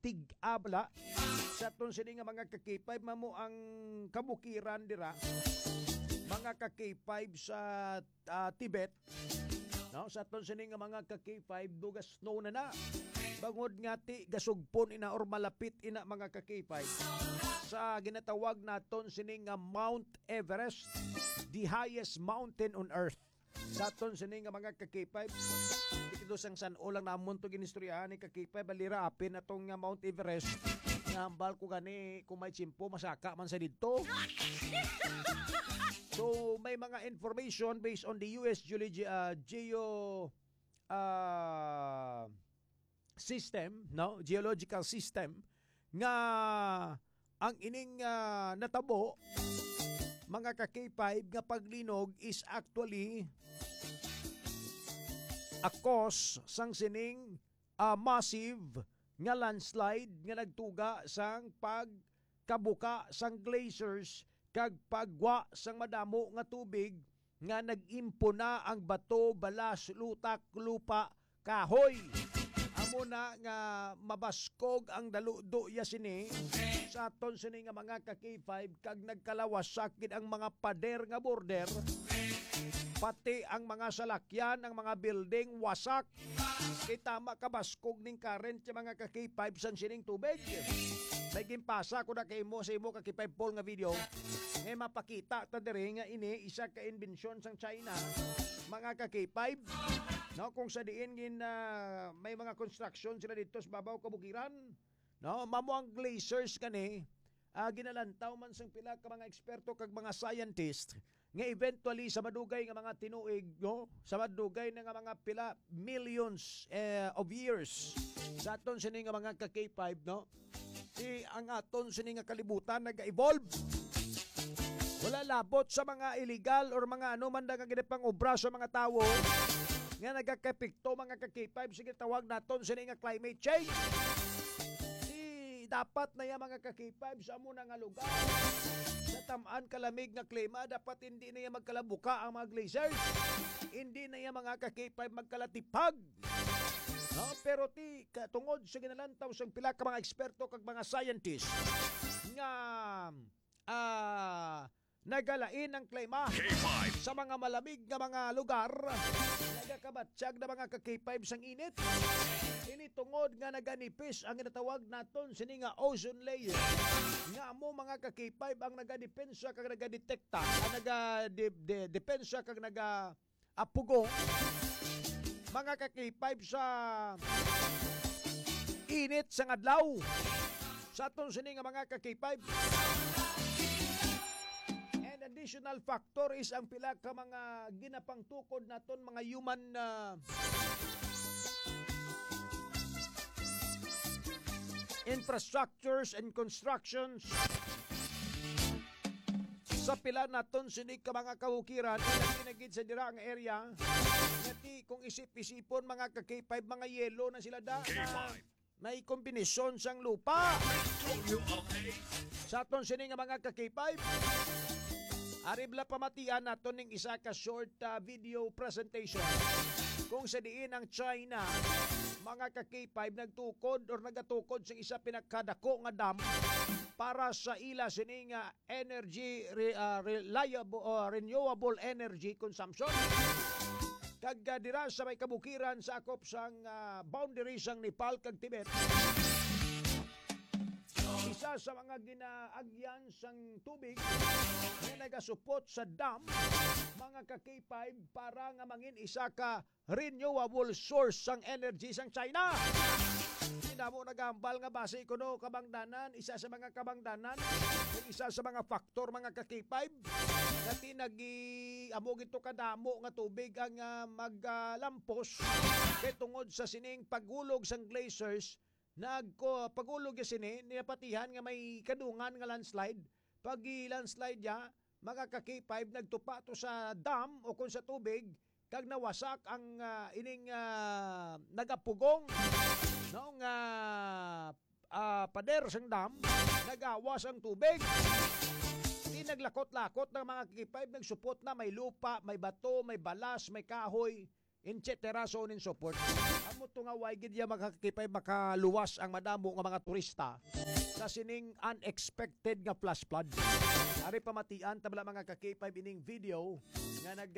tig-abla sa ton sini nga mga ka-K5 mamo ang kabukiran dira mga ka-K5 sa Tibet, no, sa ton sini nga mga ka-K5 dugas snow na bangod nga ti gasugpon ina or malapit ina mga ka-K5 sa ginatawag naton sini nga Mount Everest, the highest mountain on earth. Sa ton sini nga mga ka-K5 dito sang San-O lang namon to ginistoryahan ni ka-K5 balira apin atong nga Mount Everest nga hambal ko gani kung may tsimpo masaka man sa didto. So may mga information based on the US geological system nga ang ining natabo mga ka-K5 nga paglinog is actually a cause sang sining massive nga landslide nga nagtuga sang pagkabuka sang glaciers kag pagwa sang madamo nga tubig nga nag-impona ang bato, balas, lutak, lupa, kahoy. Amo na nga mabaskog ang daludo ya sini sa aton sini nga mga ka-K5 kag nagkalawasak gid ang mga pader nga border, pati ang mga salakyan, ang mga building wasak. Kay tama kabaskog ning current sa mga ka-K5 sang sining tubig. May gimpasa ko na kay mo sa imo ka-K5 poll nga video. Ngay mapakita ta diri nga ini isa ka inbensyon sang China mga ka-K5. No, kung sa diin gin may mga construction sila dito sa babaw kabukiran. No, mamo ang glaciers kani ginalantaw man sang pila ka mga eksperto kag mga scientist nga eventually sa madugay nga mga tinuig, no, sa madugay nga mga pila millions of years sa aton sini nga mga ka-K5, no, ang aton sini nga kalibutan nag-evolve. Wala labot sa mga illegal or mga ano man nga ginapang obra sa mga tawo nga nagakapikto mga ka-K5 sige tawag naton sini nga climate change. Dapat na yung mga ka-K5 sa muna nga lugar sa tamaan kalamig nga klima dapat hindi na yung magkalabuka ang mga glaciers, hindi na yung mga ka-K5 magkalatipag, no? Pero ti katungod sa ginalantaw sang pila ka mga eksperto kag mga scientists nga nagalain ang klima K5 sa mga malamig nga mga lugar, nagakabatsyag na mga ka-K5 sang init. Ini tungod nga naganipis ang ginatawag naton sini nga ozone layer. Nga mo mga ka-K5 ang nagadepensa kag nagadetekta, ang nagadepensa kag nagaapugong mga ka-K5 sa init sang adlaw. Sa aton sini nga mga ka-K5. And additional factor is ang pila ka mga ginapangtukod naton mga human infrastructures and constructions sa pila naton sini ka mga kabukiran ilang ginagid sa dira ang area ngati kung isip-isipon mga ka-K5 mga yelo na sila da na may kombinasyon sang lupa sa aton sini nga mga ka-K5. Aribla pamatian naton ning isa ka short video presentation kung sa diin ang China mga ka-K5 nagtukod or nagatukod sa isa pinakadako nga dam para sa ila sini nga energy renewable energy consumption kag dira sa may kabukiran sa akop sang boundary sang Nepal kag Tibet. Isa sa mga ginaagyan sang tubig na nagasupot sa dam mga ka-K5 para nga mangin isa ka renewable source sang energy sang China. Hindi na mo nagambal nga base kuno kabangdanan, isa sa mga kabangdanan, isa sa mga faktor mga ka-K5 nati nag-amo gito kadamo nga tubig ang maglampos kay tungod sa sining pagulog sang glaciers. Pagulog yung sini, nilapatihan nga may kadungan nga landslide. Pag landslide ya, mga ka-K5 nagtupa to sa dam o kung sa tubig, kag nawasak ang ining nagapugong noong pader sang dam, nagawas ang tubig. Di naglakot-lakot ng mga ka-K5, nagsupot na may lupa, may bato, may balas, may kahoy. etc. so on and so forth. Amo to nga way gid ya makakipay makaluwas ang madamo nga mga turista sa sining unexpected nga flash flood. Ari pamatian tabla mga kakipay ining video nga nag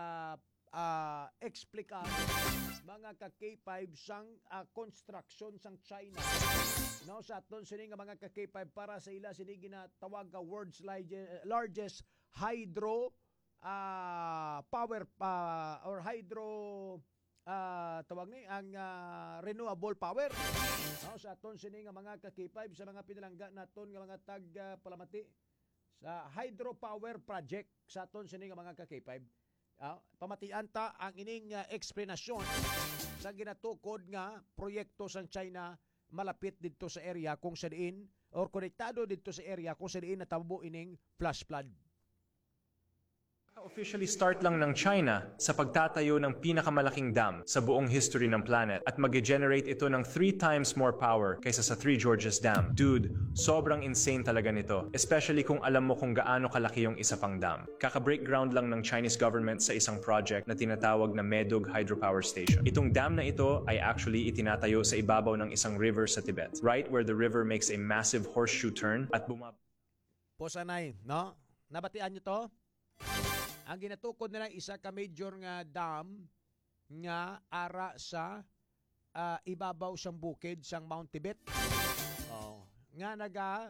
explika mga ka-K5 sang construction sang China. No, sa aton sini nga mga ka-K5 para sa ila sini ginatawag ka world's largest hydro power or hydro tawag ni ang renewable power. No, sa aton sini nga mga ka-K5 sa mga pinalangga naton nga mga tag palamati sa hydropower project sa aton sini nga mga ka-K5. Pamatian ta ang ining eksplanasyon sa ginatukod nga proyekto sang China malapit dito sa area kung sa diin or konektado dito sa area kung sa diin natabo ining flash flood. Officially start lang ng China sa pagtatayo ng pinakamalaking dam sa buong history ng planet at mag-generate ito ng 3 times more power kaysa sa Three Gorges Dam. Dude, sobrang insane talaga nito, especially kung alam mo kung gaano kalaki yung isa pang dam. Kaka-break ground lang ng Chinese government sa isang project na tinatawag na Medug Hydropower Station. Itong dam na ito ay actually itinatayo sa ibabaw ng isang river sa Tibet, right where the river makes a massive horseshoe turn at Posanay, no? Nabatian nyo to? Ang ginatukod nila isa ka major nga dam nga ara sa ibabaw sang bukid sang Mount Tibet. Nga naga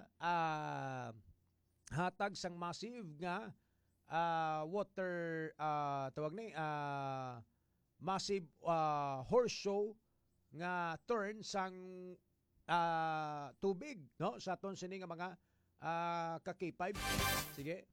hatag sang massive nga water tawag ni massive horseshoe nga turn sang tubig, no, sa aton sini nga mga ka-K5. Sige.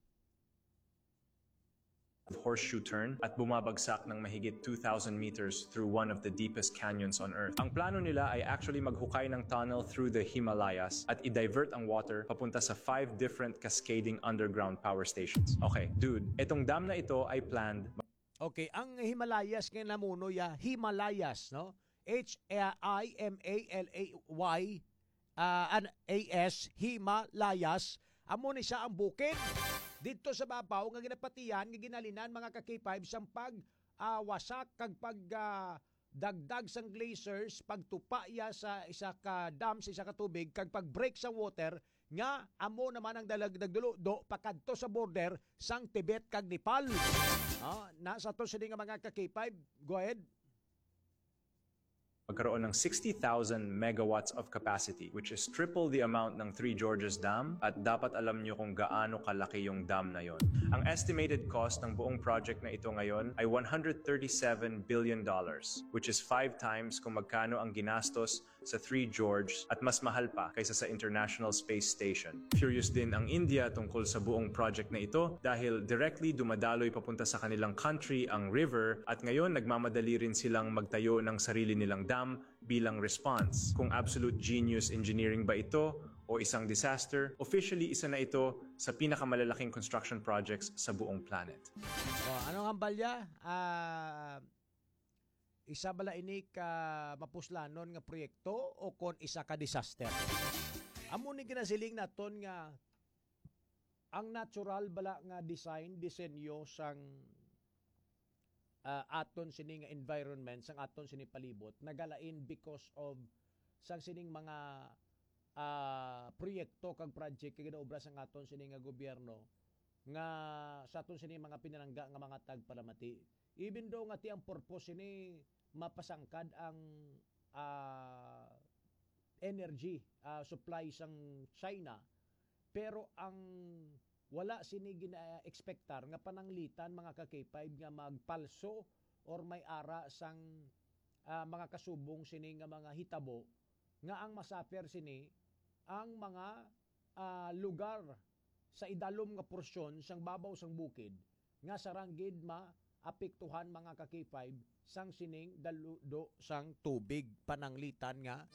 Horseshoe turn at bumabagsak ng mahigit 2,000 meters through one of the deepest canyons on Earth. Ang plano nila ay actually maghukay ng tunnel through the Himalayas at i-divert ang water papunta sa 5 different cascading underground power stations. Okay, dude, itong dam na ito ay planned. Okay, ang Himalayas kaya namuno ya Himalayas, no? Himalayas, Himalayas. Amo ni siya ang bukid dito sa babaw nga ginapatian nga ginalinan mga ka-K5 sang wasak kag dagdag sang glaciers pagtupa ya sa isa ka dam sa isa ka tubig kag pag-break sa water nga amo naman ang nagdulo pakadto sa border sang Tibet kag Nepal. Nasa to sini nga mga ka-K5. Go ahead. Magkaroon ng 60,000 megawatts of capacity, which is triple the amount ng Three Gorges Dam, at dapat alam nyo kung gaano kalaki yung dam na yon. Ang estimated cost ng buong project na ito ngayon ay $137 billion, which is 5 times kung magkano ang ginastos sa Three Gorges at mas mahal pa kaysa sa International Space Station. Furious din ang India tungkol sa buong project na ito dahil directly dumadaloy papunta sa kanilang country ang river at ngayon nagmamadali rin silang magtayo ng sarili nilang dam bilang response. Kung absolute genius engineering ba ito o isang disaster, officially isa na ito sa pinakamalalaking construction projects sa buong planet. Ano ang balya? Isa bala ini ka mapuslanon nga proyekto o kon isa ka disaster? Amo ni ginasiling naton nga ang natural bala nga disenyo sang aton sini nga environment, sang aton sini palibot nagalain because of sang sining mga proyekto kag project kag ginaobra sang aton sini nga gobyerno nga sa aton sini mga pinalangga nga mga tagpalamati. Even though nga ti ang purpose ini mapasangkad ang energy supply sang China, pero ang wala sini gina-expectar nga pananglitan mga ka-K5 nga magpalso or may ara sang mga kasubong sini nga mga hitabo nga ang masafer sini ang mga lugar sa idalom nga porsyon sang babaw sang bukid nga saranggid maapektuhan mga ka-K5 sang sining daludo sang tubig pananglitan nga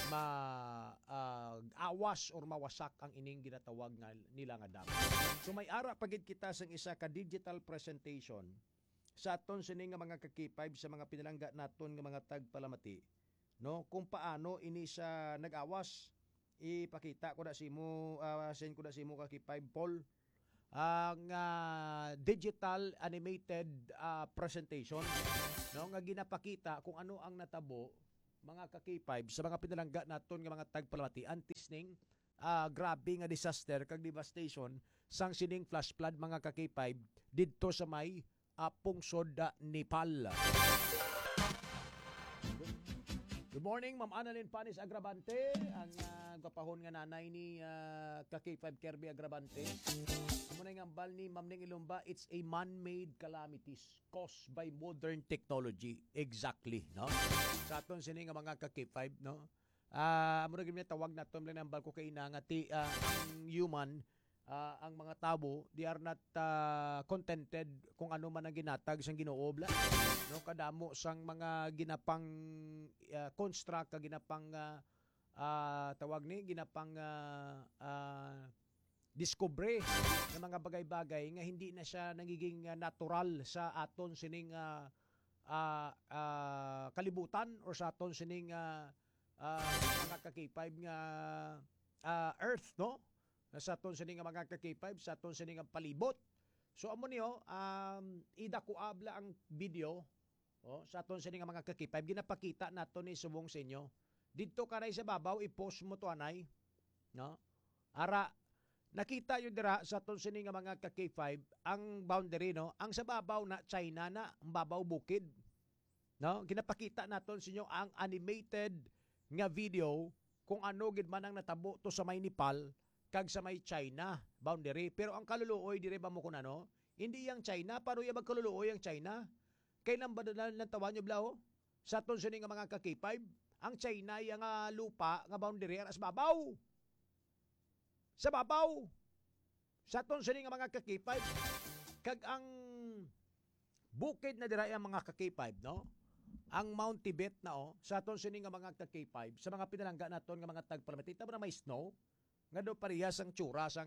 awas or mawasak ang ining ginatawag nga nila nga dam. So may ara pagid kita sang isa ka digital presentation sa aton sining nga mga ka-K5 sa mga pinalangga naton nga mga tagpalamati, no, kung paano ini sa nag-awas. Ipakita ko na simo send ko na simo ka K5 Paul ang digital animated presentation, no, nga ginapakita kung ano ang natabo mga ka-K5 sa mga pinalangga naton nga mga tagpalamati antes ning grabe nga disaster kag devastation sang sining flash flood mga ka-K5 didto sa may pungsod Nepal. Good morning, Ma'am Annalyn Panis Agrabante, ang gapahon nga nanay ni ka-K5 Kirby Agrabante. Muna nga ambal ni Ma'am Ning Ilumba, it's a man-made calamities caused by modern technology. Exactly, no? Sa aton sini nga mga ka-K5, no? Muna gid tawag naton lang ambal ko kay nga ang human, ang mga tao, they are not contented kung ano man ang ginatag sang Ginoo bla, no, kadamo sang mga ginapang construct ka ginapang tawag ni ginapang discovery ng mga bagay-bagay nga hindi na siya nagiging natural sa aton sining kalibutan or sa aton sining mga ka-K5 nga earth, no, sa aton sining mga ka-K5 sa aton sining palibot. So amo niyo ida ko abla ang video sa aton sining mga ka-K5 ginapakita naton ni subong sa inyo didto kanay sa babaw i-post mo to anay, no, ara nakita yun dira sa aton sining mga ka-K5 ang boundary, no, ang sa babaw na China na ang babaw bukid, no, ginapakita naton sa inyo ang animated nga video kung ano gid man ang natabo to sa may Nepal kag sa may China boundary. Pero ang kaluluoy dire ba mo kun ano? Hindi yang China, paano yung magkaluluoy ang China? Kailan ba ng tawan nyo blaho? Sa aton sining nga mga ka-K5, ang China yung lupa nga boundary sa babaw. Sa babaw. Sa aton sining nga mga ka-K5, kag ang bukid na dira yung mga ka-K5, no? Ang Mount Tibet na sa aton sining nga mga ka-K5, sa mga pinalangga naton nga mga tagpalamati, tama na may snow, nga do parehas ang tsura sang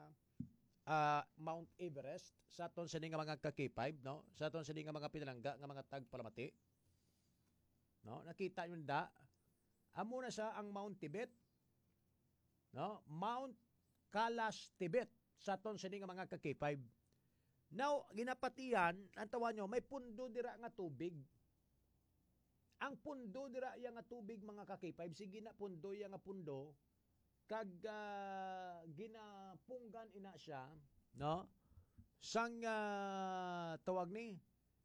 Mount Everest sa aton sining nga mga ka-K5, no, sa aton sining nga mga pinalangga nga mga tagpalamati, no, nakita yun da amo na sa ang Mount Tibet, no, Mount Kailash Tibet sa aton sining nga mga ka-K5. Now ginapatian ang tawa nyo may pundo dira nga tubig. Ang pundo dira yang nga tubig mga ka-K5 sige na pundo yang nga pundo kag ginapunggan ina siya, no, sang tawag ni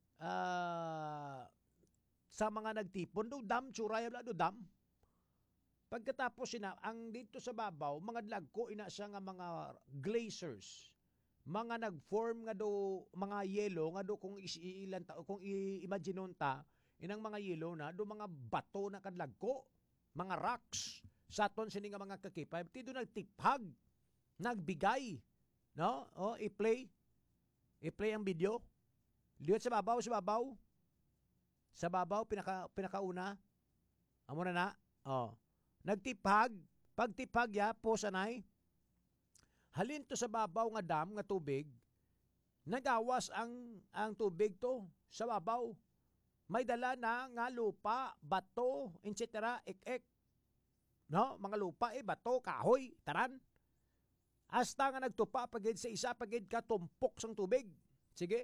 sa mga nagtipon do dam tsuraya bla do dam. Pagkatapos sina ang dito sa babaw mga dlagko ina siya nga mga glaciers, mga nagform nga do mga yelo nga do kung ilan ta kung i-imagine ta inang mga yelo na do mga bato na kadlagko, mga rocks sa aton sini nga mga ka-K5 tido nagtiphag nagbigay, no, i-play ang video liwat sa babaw sa babaw pinakauna amo na nagtiphag pagtiphag ya po sanay halin to sa babaw nga dam nga tubig nagawas ang tubig to sa babaw may dala na nga lupa bato etc. ek no, mga lupa bato, kahoy, taran. Hasta nga nagtupa pagid sa isa pagid ka tumpok sang tubig. Sige.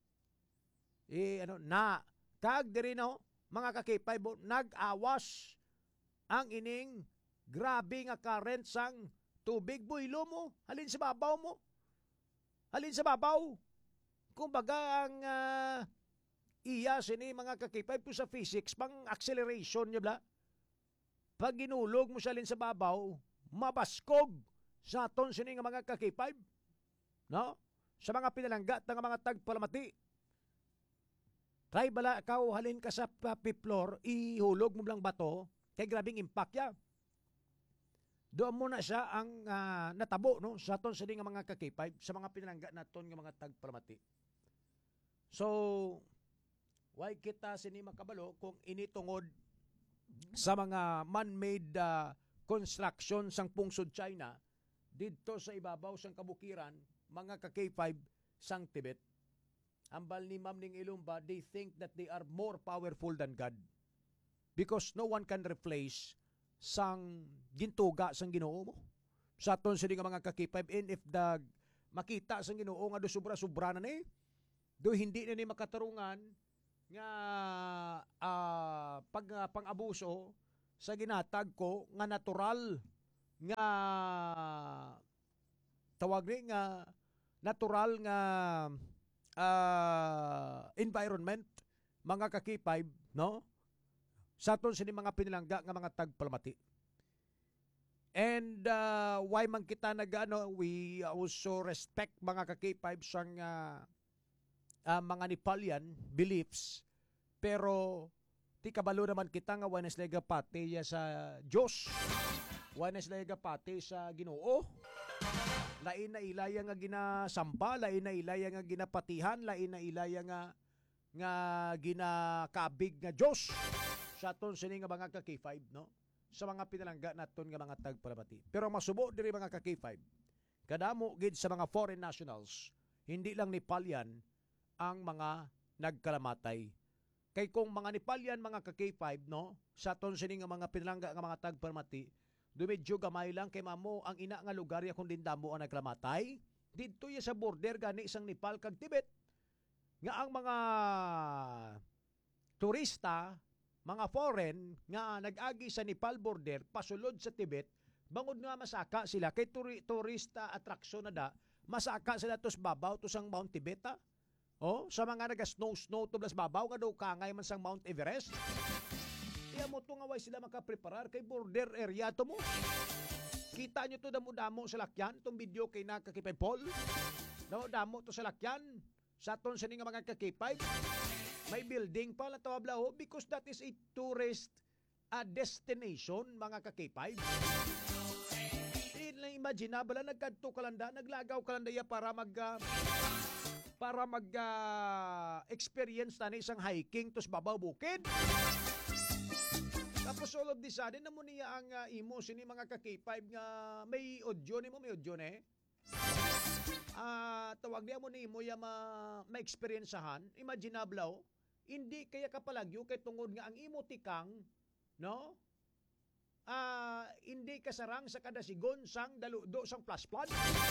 Kag diri no, mga ka-K5 nag-awas ang ining grabe nga current sang tubig buhilo mo, halin sa babaw mo. Halin sa babaw. Kumbaga ang iya sini mga ka-K5 sa physics pang acceleration niya bla. Pag ginulog mo salin sa babaw, mabaskog sa aton sini nga mga ka-K5, no? Sa mga pinalangga at mga tagpalamati. Kay bala ikaw halin ka sa fifth floor, ihulog mo lang bato, kay grabing impact ya. Doon mo na siya ang natabo, no, sa aton sini nga mga ka-K5, sa mga pinalangga naton nga mga tagpalamati. So, why kita sini makabalo kung initungod sa mga man-made construction sang pungsod China didto sa ibabaw sang kabukiran mga ka-K5 sang Tibet. Ambal ni Ma'am Ning Ilumba, they think that they are more powerful than God because no one can replace sang gintuga sang Ginoo mo. Sa aton sini nga mga ka-K5, and if the makita sa Ginoo nga do sobra-sobra na ni. Do hindi na ni makatarungan nga pang-abuso sa ginatag ko nga natural nga tawag ni nga natural nga environment mga kakipay, no? Sa aton sini mga pinilangga nga mga tagpalamati. And why man kita we also respect mga kakipay sang mga Nepalian beliefs, pero ti kabalo naman kita nga wanes legapati sa Dios, wanes legapati sa Ginoo. Lain na ilaya nga ginasampa, lain na ilaya nga ginapatihan, lain na ilaya nga ginakabig nga Dios sa aton sini nga mga ka-K5, no? Sa mga pinalangga naton nga mga tagpalamati. Pero masubo diri mga ka-K5, kadamo gid sa mga foreign nationals, hindi lang Nepalian ang mga nagkalamatay. Kay kung mga Nepalian mga ka-K5, no, sa aton sini nga mga pinalangga nga mga tagpalamati, dumedyo gamay lang kay mamo ang ina nga lugar ya kung dindamo ang naglamatay didto ya sa border gani isang Nepal kag Tibet nga ang mga turista, mga foreign nga nag-agi sa Nepal border pasulod sa Tibet, bangod nga masaka sila kay turista attraction na da, masaka sila tos babaw to sang Mount Tibet. Sa mga naga-snow to blas babaw nga daw kangay man sang Mount Everest. Iya mo to nga way sila makapreparar kay border area to mo. Kita nyo to damo-damo sa lakyan, itong video kay nakakipay Paul. Damo to sa lakyan, sa aton sa nga mga kakipay. May building pa lang tawablaho because that is a tourist destination mga kakipay. Imagine na bala nagkadto kalanda, naglagaw kalanda ya para mag experience tani isang hiking tos babaw bukid. Tapos all of this sudden, namo niya ang imo sini mga ka-K5 nga may audio ni mo, may audio ne. Tawag niya mo ni mo ya ma-experiencehan, imaginable, hindi kaya kapalagyo kay tungod nga ang imo tikang, no? Hindi kasarang sa kada sigon sang daludo sang flash flood.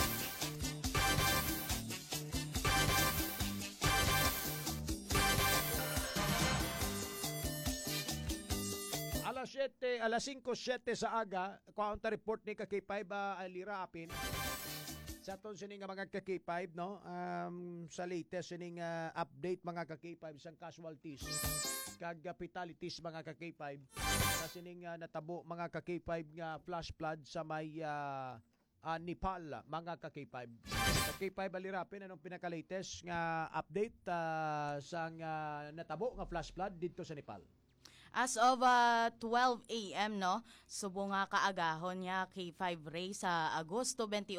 Alas 5:07 sa aga, counter report ni ka-K5 Alira Apin. Sa aton sining mga ka-K5, no? Sa latest sining update mga ka-K5 sang casualties kag fatalities mga ka-K5. Sa sining natabo mga ka-K5 nga flash flood sa may Nepal mga ka-K5. Ka-K5 Alira Apin, anong pinaka-latest nga update sang natabo nga flash flood dito sa Nepal? As of 12 a.m., no, subo nga kaagahon niya K5 Ray sa Agosto 28,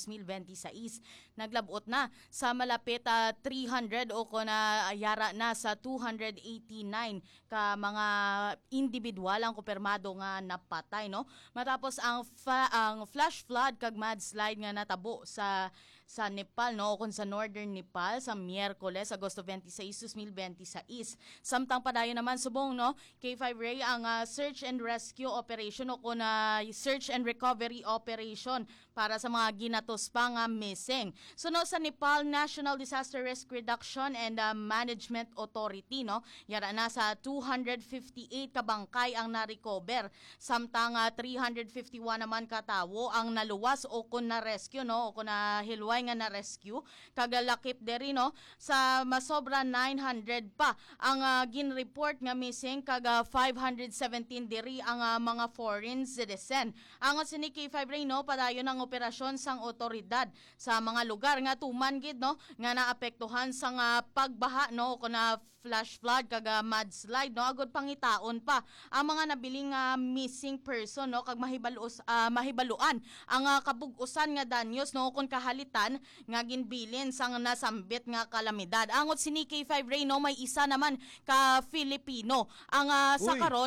2026, naglabot na sa malapit 300 o kung na yara na sa 289 ka mga individual ang kumpirmado nga napatay, no? Matapos ang flash flood kag mudslide nga natabo sa Nepal, no, kung sa northern Nepal sa Miyerkules, Agosto 26, 2026. Samtang padayon naman subong, no, K5 Ray ang search and rescue operation o kung search and recovery operation para sa mga ginatos pa nga missing. So no, sa Nepal National Disaster Risk Reduction and Management Authority, no, yara na sa 258 kabangkay ang na-recover. Samtang 351 naman katawo ang naluwas o kung na-rescue, no, o kung nahilway nga na-rescue. Kagalakip deri, no, sa masobra 900 pa ang gin-report nga missing, kag 517 diri ang mga foreign citizen. Ang sini K5 Ray, no, padayon ang operasyon sang otoridad sa mga lugar nga tuman gid, no, nga naapektuhan sang pagbaha, no, o na flash flood kag mudslide, no, agud pangitaon pa ang mga nabiling missing person, no, kag mahibaluan ang kabug-usan nga danyos, no, kun kahalitan nga ginbilin sang nasambit nga kalamidad. Angot sini K5 Ray, no, may isa naman ka Filipino ang sa karon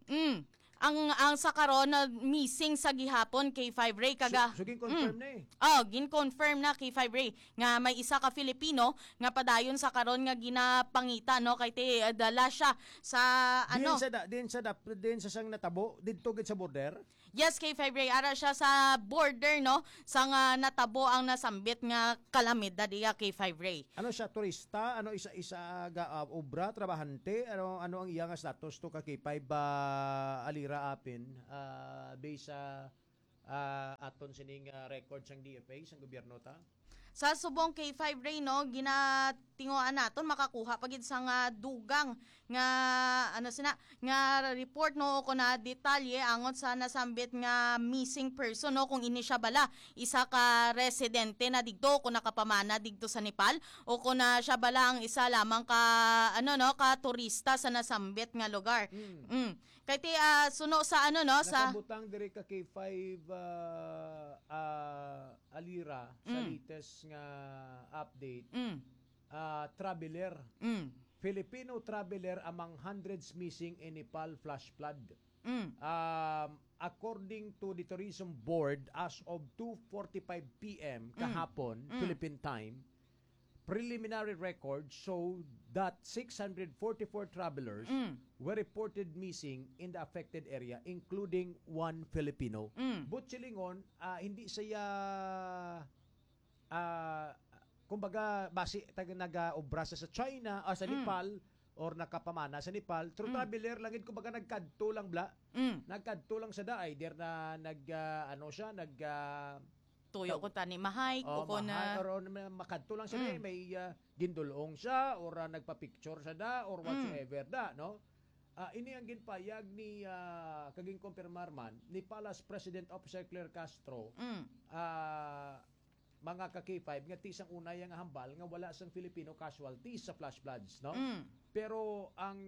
ang sa karon na missing sa gihapon K5 Ray kaga. So gin-confirm na gin-confirm na K5 Ray nga may isa ka Filipino nga padayon sa karon nga ginapangita, no, kay dala siya sa ano din sa sang natabo didto gid sa border. Yes, kay February ara siya sa border no sa nga natabo ang nasambit nga kalamidad diya kay February. Ano siya, turista? Ano isa ga obra, trabahante? Ano ang iya nga status to kakipay ba alira apin based sa aton sining records ng DFA sa gobyerno ta? Sa subong kay February no ginatinguan naton makakuha pagid sa nga dugang nga nga report no ko na detalye angon sa nasambit nga missing person no kung ini siya bala isa ka residente na digto kung nakapamana digto sa Nepal o kung na siya bala ang isa lamang ka ka turista sa nasambit nga lugar. Kay ti suno sa sa Nakabutang diri ka kay 5 alira sa latest nga update. Traveler. Filipino traveler among hundreds missing in Nepal flash flood. According to the tourism board, as of 2:45 p.m. kahapon, Philippine time, preliminary records show that 644 travelers were reported missing in the affected area, including one Filipino. Butchilingon, hindi siya kumbaga base nag-obra sa China sa Nepal or nakapamana sa Nepal through traveler langit kumbaga nagkadto lang nagkadto lang sa daay der na tuyo ko tani mahay ko na or makadto lang siya may gindulong siya or nagpa-picture sa da or whatsoever da no. Ini ang ginpayag ni kaging kumpirmar man ni Palace President Officer Claire Castro mga ka-K5 nga tisang unay nga hambal nga wala sang Filipino casualties sa flash floods no. Pero ang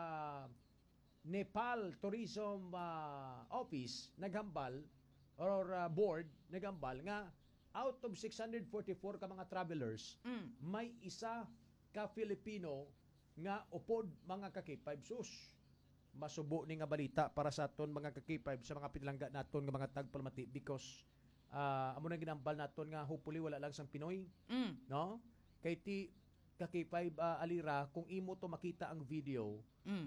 Nepal Tourism Office naghambal or board nagambal nga out of 644 ka mga travelers may isa ka Filipino nga upod mga ka-K5 sus masubo ni nga balita para sa aton mga ka-K5 sa mga pinalangga naton nga mga tagpalmati because amo nang ginambal naton nga hopefully wala lang sang Pinoy no kay ti ka-K5 alira kung imo to makita ang video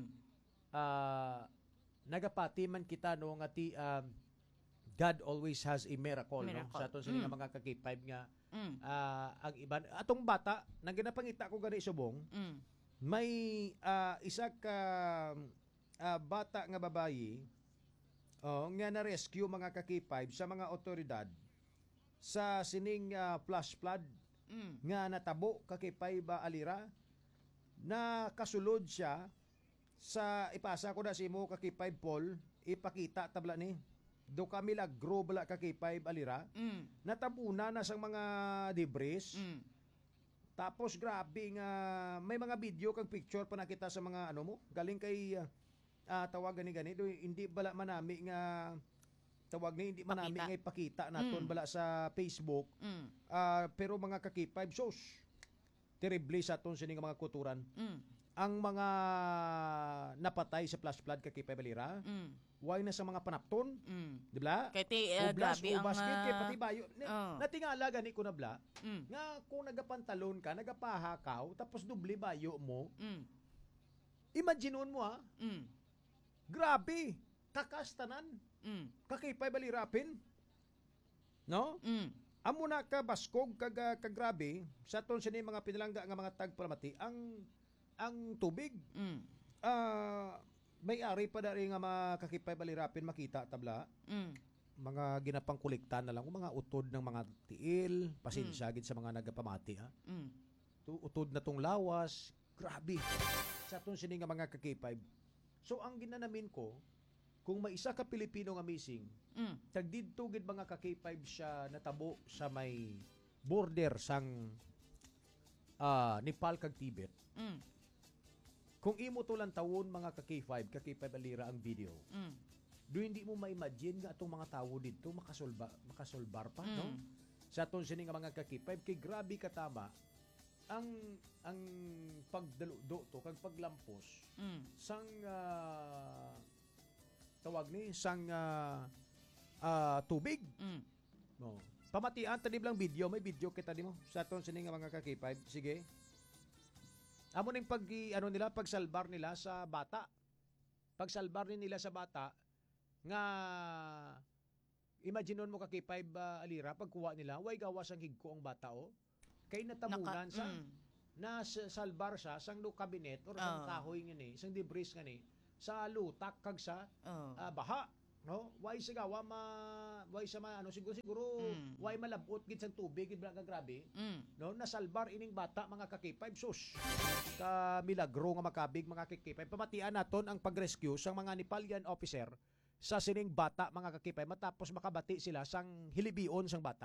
nagapati man kita no nga ti God always has a miracle. No? Sa aton sila nga mga ka-K5 nga ang iban atong bata nang ginapangita ko gani subong may isa ka bata nga babayi nga na-rescue mga ka-K5 sa mga otoridad sa sining flash flood nga natabo ka-K5 alira na kasulod siya sa ipasa ko na si mo ka-K5 Paul ipakita tabla ni do kami lagro bala ka-K5 alira natabuna na sang mga debris tapos grabe nga may mga video kang picture pa nakita sa mga mo galing kay tawag gani do hindi bala manami nga tawag ni hindi manami nga ipakita naton bala sa Facebook pero mga ka-K5 sos terrible sa aton sini nga mga kuturan ang mga napatay sa flash flood ka-K5 alira why na sa mga panapton di ba kay ti grabe ang kay pati bayo natingala gani ko na bla nga kung nagapantalon ka nagapahakaw tapos dubli bayo mo imagineon mo grabe kakastanan ka-K5 alirapin no amo na ka baskog kagrabe sa ton sini mga pinalangga nga mga tagpalamati ang tubig may-ari pa dari nga mga ka-K5 alirapin makita tabla mga ginapang kolekta na lang mga utod ng mga tiil pasensya gid sa mga nagapamati utod na tong lawas grabe sa ton sini nga mga ka-K5 so ang ginanamin ko kung may isa ka Pilipino nga missing tagdidto gid mga ka-K5 siya natabo sa may border sang Nepal kag Tibet kung imo to lang tawon mga ka-K5 alira ang video do hindi mo ma-imagine nga atong mga tawo dito makasolbar pa no sa aton sini nga mga ka-K5 kay grabe katama ang pagdaludo to kag paglampos sang tawag ni sang tubig no pamatian tadi lang video may video kita mo sa aton sini nga mga ka-K5 sige amo ning pagsalbar nila sa bata. Pagsalbar nila sa bata nga Imagine mo K5 alira pagkuha nila, way gawas ang higko ang bata kay natabunan sa na salbar siya sang no cabinet or sang kahoy ngani, sang debris ngani sa lutak kag sa baha, no? Way sigawa way sa ano siguro way malabot gid sang tubig gid ka grabe. No, nasalbar ining bata mga K5 sus. Ka milagro nga makabig mga K5. Pamatian naton ang pag-rescue sang mga Nepalian officer sa sining bata mga K5 matapos makabati sila sang hilibion sang bata.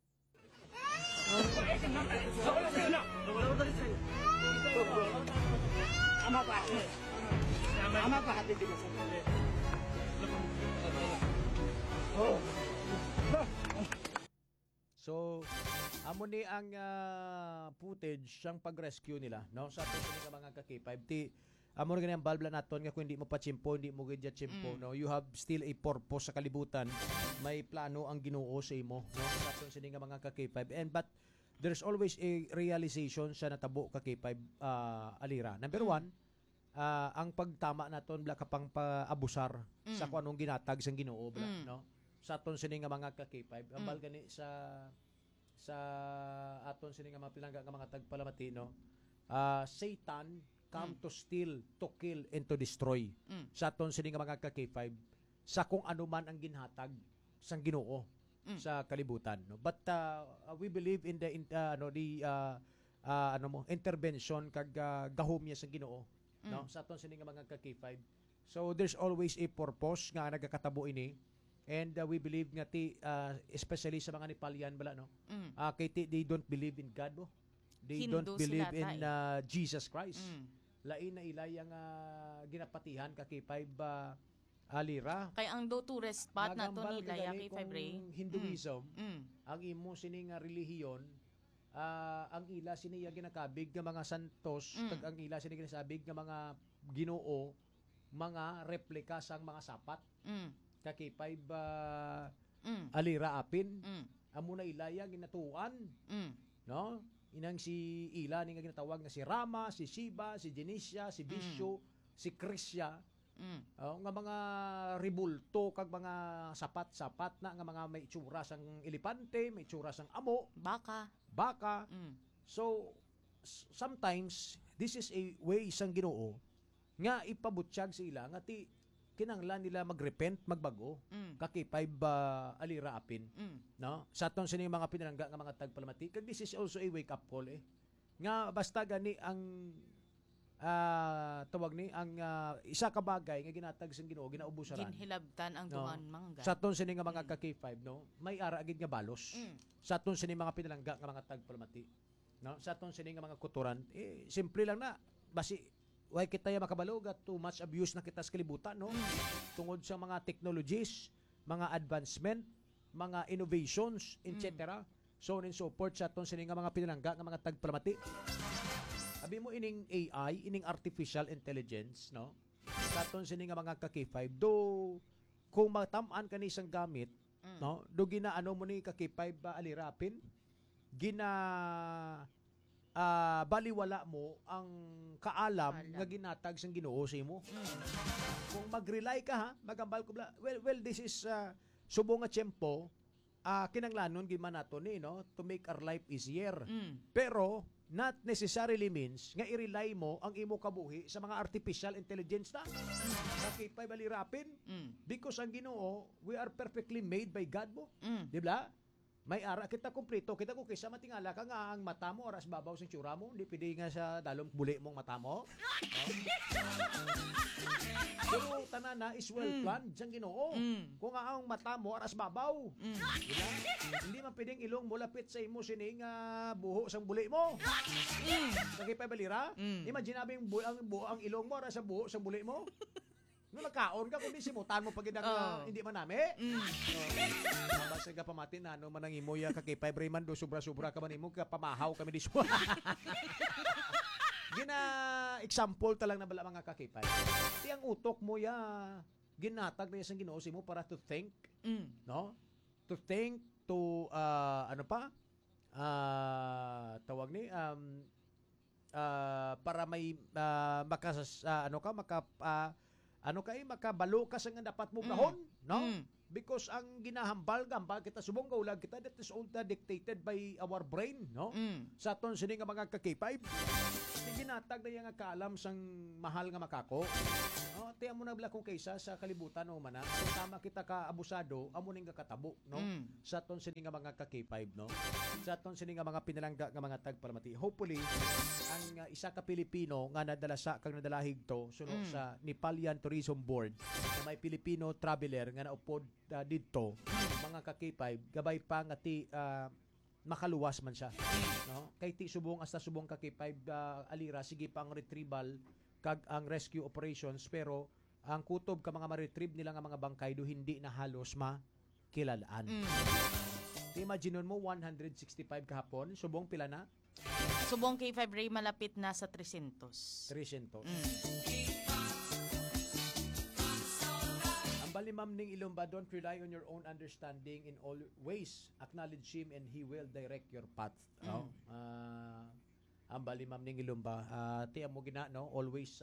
So, amo ni ang footage sang pag-rescue nila, no? Sa ato sa mga K5 amo rin ang balbla naton nga kung hindi mo pa chimpo, hindi mo gidya chimpo, no? You have still a purpose sa kalibutan. May plano ang Ginoo sa imo, no? Sa ato sa mga K5. But there's always a realization sa natabo ka K5 alira. Number one, ang pagtama naton bla kapang paabusar sa kung anong ginatag sang Ginoo bla, no? Sa aton sini nga mga K5 ambal gani sa aton sini nga mga pilangga nga mga tagpalamati, no? Satan come to steal, to kill, and to destroy. Sa aton sini nga mga K5 sa kung ano man ang ginhatag sang Ginoo sa kalibutan, no? But we believe in the intervention kag gahom niya sa Ginoo, no? Sa aton sini nga mga K5. So there's always a purpose nga nagakatabo ini. And we believe nga especially sa mga Nepalian bala, no? Kay they don't believe in God, no? They Hindu don't believe sila, in Jesus Christ. Lain na ilay ang ginapatihan ka K5 alira. Kay ang do-tourist spot na to Magambal nila kagani K5 Ray. kung Hinduism, ang imo sining relihiyon, ang ila siniya ginakabig nga mga santos, kag ang ila siniya ginasabig nga mga Ginoo, mga replika sang mga sapat. Ka K5 alira apin. Amo na ilaya ginatuan, no? Inang si ila ni nga ginatawag nga si Rama, si Shiva, si Genesia, si Vishu, si Krisya. Nga mga ribulto kag mga sapat-sapat na nga mga may itsura sang elepante, may itsura sang amo, baka. So sometimes this is a way sang Ginoo nga ipabutsyag sa ila nga kinanglan nila magrepent, magbago, K5 alira apin, no? Sa aton sini mga pinalangga nga mga tagpalamati, kag this is also a wake up call nga basta gani ang tawag ni ang isa ka bagay nga ginatag sang Ginoo ginaubusaran. Ginhilabtan ang duman mangga. Sa aton sini nga mga K5, no? May ara gid nga balos. Sa aton sini mga pinalangga nga mga tagpalamati, no? Sa aton sini nga mga kuturan, simple lang na basi way kita ya makabalo gat too much abuse na kita sa kalibutan, no? Tungod sa mga technologies, mga advancement, mga innovations, etc. So on and so forth sa aton sini nga mga pinalangga nga mga tagpalamati. Abi mo ining AI, ining artificial intelligence, no? Sa aton sini nga mga K5, do kung matam-an kani sang gamit, no? Do ginaano mo ni K5 alirapin, baliwala mo ang kaalam nga ginatag sang Ginoo sa imo. Kung mag-rely ka magambal ko bla, well this is subong nga tiyempo, kinanglanon gid man nato ni, no, to make our life easier. Pero not necessarily means nga i-rely mo ang imo kabuhi sa mga artificial intelligence na. K5 alirapin, because ang Ginoo, we are perfectly made by God mo. Di ba? May ara kita kumpleto, kita ko kaysa matingala ka nga ang mata mo oras babaw sing tsura mo, hindi pwede nga sa dalong buli mong mata mo. Pero tanana is well planned sang Ginoo. Kung nga ang mata mo oras babaw, diba? Hindi man pwedeng ilong mo lapit sa imo sining buho sang buli mo. Nakipay balira? Imagine namin ang ilong mo oras sa buho sang buli mo. Nga nagkaon ka, kundi simutan mo pag hindi manami. Basta ka pamati na, ano man ang imo ya K5 Rayman, do sobra-sobra ka man imo, pamahaw kami di suwa. Example talang na bala mga K5. Di ang utok mo ya, ginatag na isang Ginoo sa imo para to think, no? To think, to, tawag ni, para may, makabalo ka sa nga dapat mo gahon, no? because ang ginahambal-gambal kita subong kaulag kita, that is all dictated by our brain, no? Sa aton sini nga mga ka-K5, ginatag na yung nga kaalam sang mahal nga makako. Tiyan mo na bala kung kaysa sa kalibutan o mana. Kung tama kita ka abusado, amo ning katabo, no? Sa aton sini nga mga ka-K5, no? Sa aton sini nga mga pinalangga nga mga tagpalamati. Hopefully, ang isa ka Pilipino nga nadala sa kang nadalahig to suno sa Nepalian Tourism Board na may Pilipino traveler nga naupod didto, mga ka-K5, gabay pa nga ti makaluwas man siya, no? Kay ti subong hasta subong ka K5 alira sige pa ang retrieval kag ang rescue operations, pero ang kutob ka mga ma-retrieve nila nga mga bangkay do hindi na halos makilalaan. Imagine mo 165 kahapon, subong pila na? Subong K5 Ray malapit na sa 300. 300. Bali ma'am ning Ilumba, don't rely on your own understanding in all ways. Acknowledge Him and He will direct your path. No? Ang bali ma'am ning Ilumba, tiyan mo gina, no? Always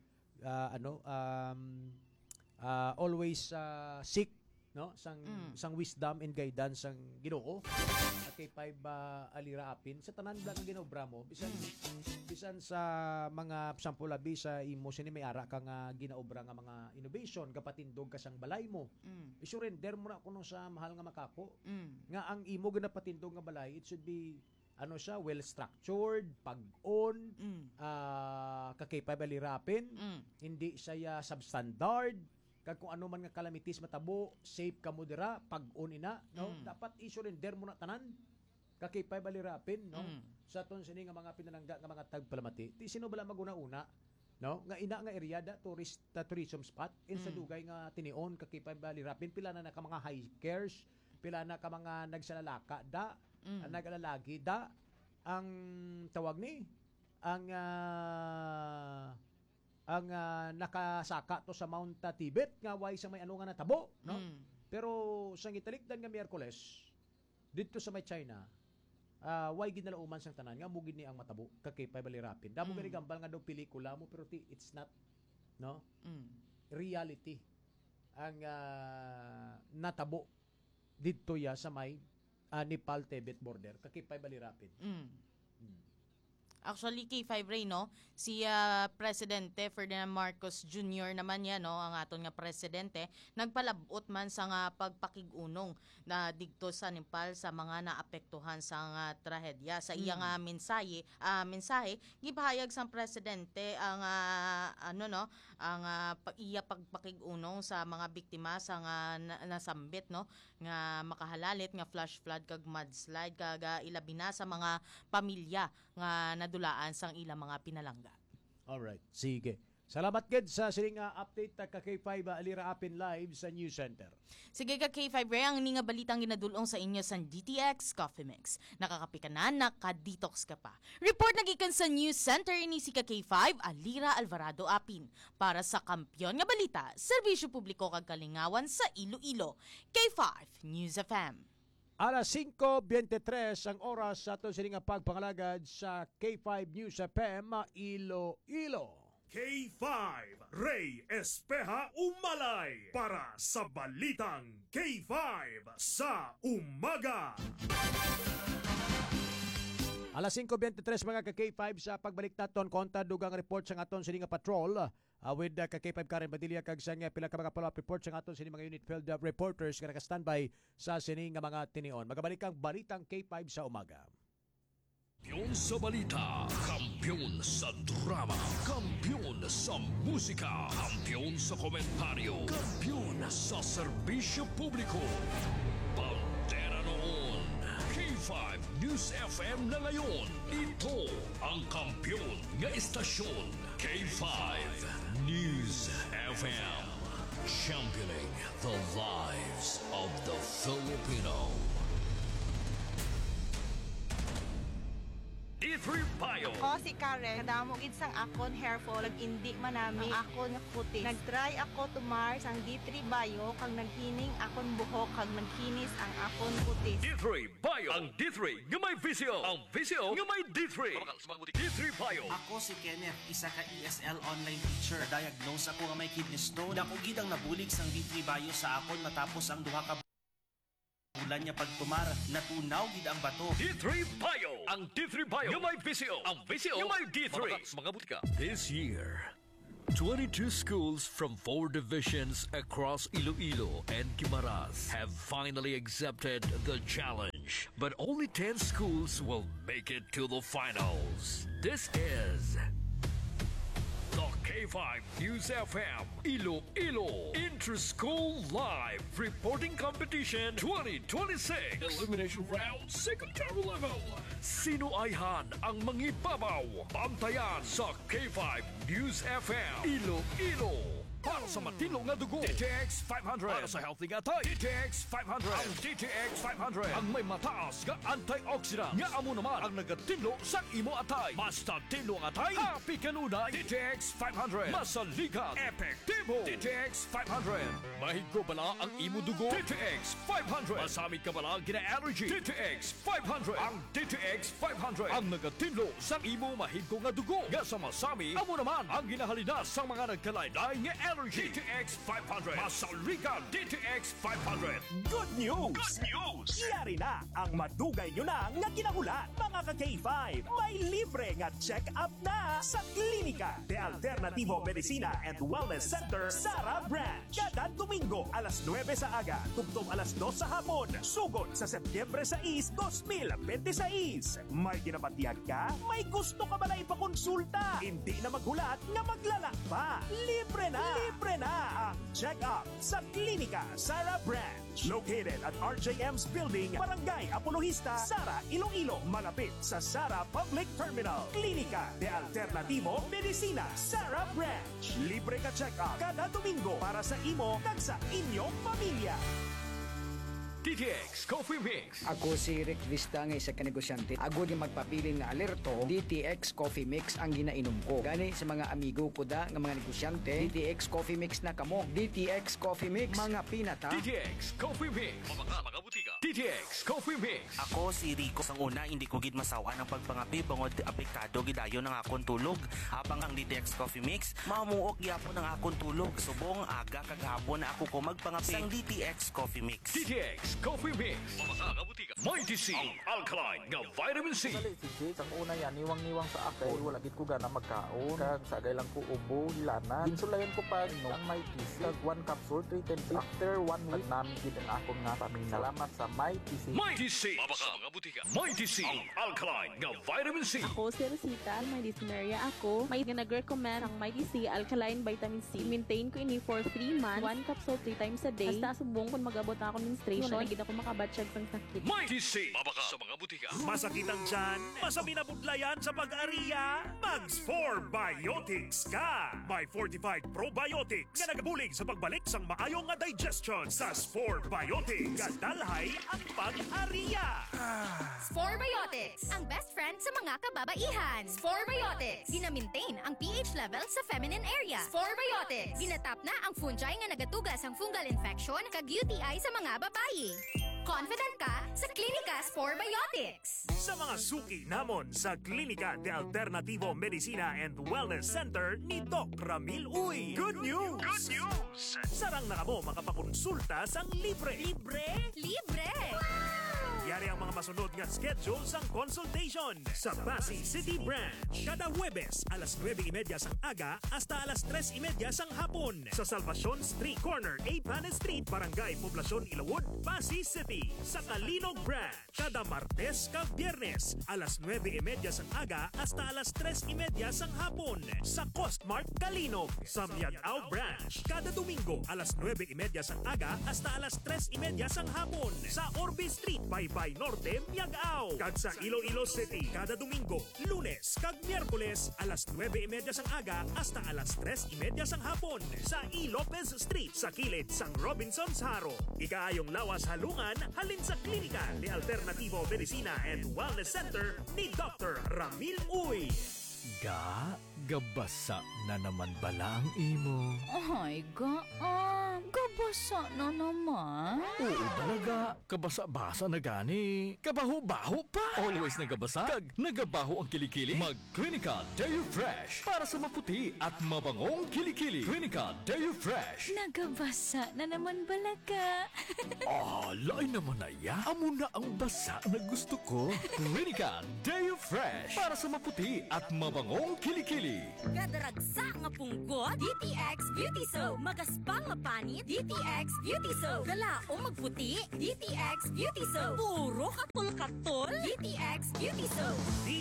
always seek, no? Sang wisdom and guidance sang Ginoo. At kay alira apin sa tanan lang ang ginobra mo, bisan sa mga sampulabi sa imo sini may ara ka nga ginaobra nga mga innovation kapatindog ka sang balay mo. I-surrender mo na kuno sa mahal nga makako. Nga ang imo ginapatindog nga balay, it should be siya, well structured, pag-on, kakay alirapin, hindi siya substandard, kag kung ano man nga kalamitis matabo, safe ka mo dira, pag-on ina, no? Dapat i-surrender mo na tanan. Kakipay balirapin, no? Sa ton sini nga mga pinalangga nga mga tagpalamati, ti sino bala maguna-una, no? Nga ina nga area da tourism spot in sa dugay nga tinion kakipay balirapin, pila na ka mga hikers, pila na ka mga nagsalalaka da, nagalalagi da, ang tawag ni ang nakasaka to sa Mount Tibet nga way sa may ano nga natabo, no? Pero sang italikdan nga Miyerkules dito sa may China, way ginalauman sang tanan nga mugid ni ang matabo kakipay balirapin. Damo gali gambal nga daw pelikula mo, pero it's not, no? Reality ang natabo dito ya sa may Nepal Tibet border kakipay balirapin. Actually, K5 Ray, no? Si Presidente Ferdinand Marcos Jr. naman yan, no? Ang aton nga presidente, nagpalabot man sa nga pagpakigunong na digto sa Nepal sa mga naapektuhan sa nga trahedya. Sa iya nga mensahe, gipahayag sang presidente ang ang iya pagpakigunong sa mga biktima sa nga nasambit, no? Nga makahalalit nga flash flood kag mudslide kag ilabi na sa mga pamilya nga nadulaan sang ilang mga pinalangga. Alright, sige. Salamat gid sa sining update ka K5 Alira Apin Live sa News Center. Sige ka K5 Ray, ang nga balitang ginadulong sa inyo sa DTX Coffee Mix. Nakakapi ka na, nakadetox ka pa. Report nagikan sa News Center ini si ka K5 Alira Alvarado Apin para sa Kampiyon nga balita, serbisyo publiko kag kalingawan sa Iloilo. K5 News FM. Alas 5:23 ang oras sa aton sining pagpangalagad sa K5 News FM Iloilo. K5 Ray Espeja Umalay para sa Balitang K5 sa Umaga. Alas 5:23 mga ka-K5 sa pagbalik naton konta dugang report sa aton sining patrol with ka-K5 Karen Badilla kag sa pila ka mga follow-up report sa aton sining mga unit field reporters nga naka-standby sa sining mga tinion. Magabalik ang Balitang K5 sa Umaga. Kampiyon sa balita, kampiyon sa drama, kampiyon sa musika, kampiyon sa komentaryo, kampiyon sa serbisyo publiko. Bandera noon, K5 News FM na ngayon. Ito ang kampiyon nga istasyon, K5 News FM. Championing the lives of the Filipino. D3 Bio. Ako si Karen, kadamo gid sang akon hair fall, indi man nami ang akon kutis. Nag-try ako tumar sang D3 Bio kag naghining akon buhok kag naghinis ang akon kutis. D3 Bio. Ang D3 nga may visyo. Ang visyo nga may D3. D3 Bio. Ako si Kenneth, isa ka ESL online teacher. Diagnose ako nga may kidney stone. Dako gid ang nabulig sang D3 Bio sa akon matapos ang duha ka bulan niya pagtumar, natunaw gid ang bato. D3 Bio. Ang D3 Bio nga may visyo. Ang visyo nga may D3. Mga butika. This year, 22 schools from 4 divisions across Iloilo and Guimaras have finally accepted the challenge. But only 10 schools will make it to the finals. This is the K5 News FM Iloilo Inter-School Live Reporting Competition 2026 Elimination Round Second Level. Sino ayhan ang mangibabaw? Bantayan sa K5 News FM Iloilo. Para sa matino nga dugo, DTX 500. Para sa healthy nga tay, DTX 500. Ang DTX 500 ang may mataas nga antioxidant. Nga amo naman ang nagatinlo sa imo atay. Basta tinlo ang atay, happy kanunay. DTX 500. Masaligan, epektibo. DTX 500. Mahigko bala ang imo dugo. DTX 500. Masami ka bala gina-allergy. DTX 500. Ang DTX 500 ang nagatinlo sa imo mahigko nga dugo. Nga sa masami, amo naman ang ginahalina sa mga nagkalaylay nga allergy. DTX 500. Masaligan DTX 500. Good news! Good news! Iyari na ang madugay nyo na nga kinahulat. Mga ka-K5, may libre nga check-up na sa Klinika de Alternativo Medicina and Wellness Center, Sara Branch. Kada Domingo, alas 9 sa aga, tugtong alas 2 sa hapon, sugod sa Setyembre 6, 2026. May ginapatiyag ka? May gusto ka ba na ipakonsulta? Hindi na maghulat nga maglalak pa. Libre na! Libre na ang check-up sa Klinika Sara Branch. Located at RJM's Building, Barangay Apologista, Sara, Iloilo. Malapit sa Sara Public Terminal. Klinika de Alternativo Medicina, Sara Branch. Libre ka check-up kada Domingo para sa imo kag sa inyong pamilya. DTX Coffee Mix. Ako si Rick Vista nga isa ka negosyante. Ako di magpapili nga alerto, DTX Coffee Mix ang ginainom ko. Gani sa mga amigo ko da nga mga negosyante, DTX Coffee Mix na kamo. DTX Coffee Mix, mga pinata. DTX Coffee Mix. Mga butika. DTX Coffee Mix. Ako si Rico. Sang una, hindi ko gid masawa ng pagpangapi bangod apektado gidayon ng akon tulog. Habang ang DTX Coffee Mix, mamuok gyapon ang akon tulog. Subong aga kag hapon na ako ko magpangapi sang DTX Coffee Mix. DTX Coffee Mix. Mga butika. Mighty C. Ang alkaline nga vitamin C. Dali si Jake, ang una yan, niwang-niwang sa akin. Wala gid ko gana magkaon. Kag sagay lang ko ubo, hilanan. Ginsulayan ko pa ang Mighty C. Kag 1 capsule, 3 times. After 1 week, namin gid ang akon nga pamina. Salamat sa Mighty C. Mighty C. Mga butika. Mighty C. Ang alkaline nga vitamin C. Ako si Rosita, may dyspnea ako. May nag-recommend ang Mighty C Alkaline Vitamin C. Maintain ko ini for 3 months. 1 capsule 3 times a day. Basta subong kung magabot na ako menstruation. Hindi ako makabatsyag sang sakit. Mighty C. Mabaka sa mga butika. Masakitan dyan, masami na budlayan sa pag-ariya, Mags 4 Biotics ka! May fortified probiotics nga nagabulig sa pagbalik sang maayong nga digestion sa Spore Biotics. Kadalhay ang pag-ariya! Spore Biotics, ang best friend sa mga kababaihan. Spore Biotics, gina-maintain ang pH level sa feminine area. Spore Biotics, ginatap na ang fungi nga nagatugas ang fungal infection kag UTI sa mga babayi. Confident ka sa Klinika Spore Biotics. Sa mga suki namon sa Klinika de Alternativo Medicina and Wellness Center ni Doc Ramil Uy. Good news! Good news! Sarang na kamo makapakonsulta sang libre. Libre? Libre! Yari ang mga masunod nga schedule sang consultation sa Pasig City Branch. Kada Huwebes, alas 9:30 sang aga hasta alas 3:30 sang hapon. Sa Salvacion Street Corner, A. Panes Street, Barangay Poblacion, Ilawod, Pasig City. Sa Kalinog Branch, kada Martes kag Biyernes, alas 9:30 sang aga hasta alas 3:30 sang hapon. Sa Costmart Kalinog. Sa Miagao Branch, kada Domingo, alas 9:30 sang aga hasta alas 3:30 sang hapon. Sa Orbe Street, Baybay Norte, 7 miag-aw. Kag sa Iloilo City, kada Domingo, Lunes, kag Miyerkules, alas 9:30 sang aga hasta alas 3:30 sang hapon sa E. Lopez Street sa kilid sang Robinson's Haro. Ikaayong lawas halungan halin sa klinika ni Alternativo Medicina and Wellness Center ni Dr. Ramil Uy. Gabasa na naman bala ang imo. Ay, gabasa na naman. Oo talaga, kabasa-basa na gani. Kabaho-baho pa. Always nagabasa, kag nagabaho ang kilikili. Mag-Clinica Deo Fresh para sa maputi at mabangong kilikili. Clinica Deo Fresh. Nagabasa na naman balaga. Lain naman na ya. Amo na ang basa na gusto ko. Clinica Deo Fresh para sa maputi at mabangong kilikili. Gadaragsa nga punggot, DTX Beauty Soap. Magaspang mapanit, DTX Beauty Soap. Galao magputi, DTX Beauty Soap. Puro katol-katol, DTX Beauty Soap.